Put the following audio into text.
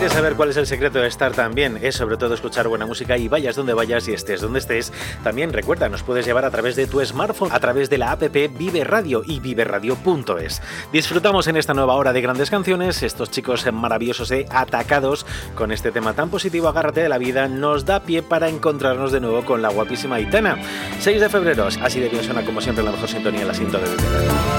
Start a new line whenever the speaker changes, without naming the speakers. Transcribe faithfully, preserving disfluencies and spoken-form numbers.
¿Quieres saber cuál es el secreto de estar tan bien? Es sobre todo escuchar buena música y vayas donde vayas y estés donde estés. También recuerda, nos puedes llevar a través de tu smartphone, a través de la app Vive Radio y vive radio punto es. Disfrutamos en esta nueva hora de grandes canciones. Estos chicos maravillosos de Atacados, con este tema tan positivo, Agárrate de la vida, nos da pie para encontrarnos de nuevo con la guapísima Aitana. seis de febrero, así de bien suena como siempre la mejor sintonía, la cinta de Vive Radio.